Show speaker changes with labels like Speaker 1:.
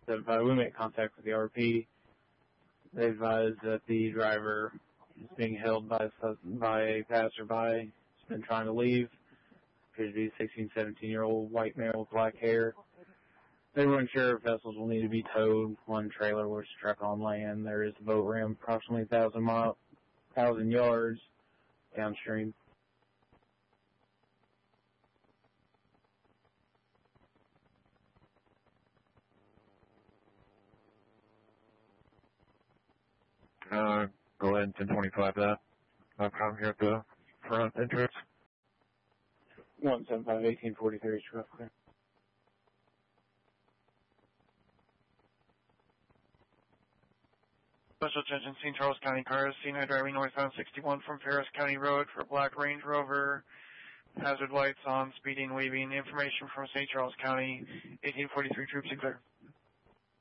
Speaker 1: We made contact with the RP. They advised that the driver is being held by a passerby. He's been trying to leave. Appears to be a 16, 17-year-old white male with black hair. They weren't sure if vessels will need to be towed. One trailer was struck on land. There is a boat ramp approximately 1,000 yards downstream.
Speaker 2: Go ahead and 1025 that. I'm here at the front entrance.
Speaker 1: 175, 1843 is rough clear.
Speaker 3: Special attention, St. Charles County cars, C9 driving northbound 61 from Ferris County Road for a black Range Rover. Hazard lights on, speeding, waving. Information from St. Charles County, 1843 troops are clear.